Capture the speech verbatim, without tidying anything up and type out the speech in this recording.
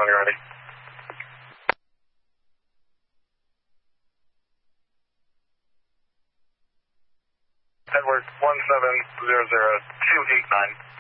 when you're ready. Edward one seven zero zero two eight nine.